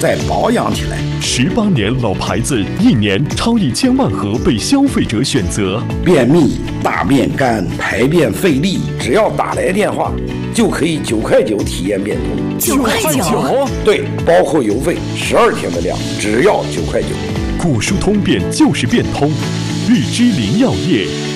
再保养起来。 18年老牌子，1年超1000万盒被消费者选择。 便秘、大便干、排便费力，只要打来电话，就可以9块9体验变通。 9块9？ 对，包括邮费，12天的量，只要9块9。 古舒通便就是变通，日之林药业。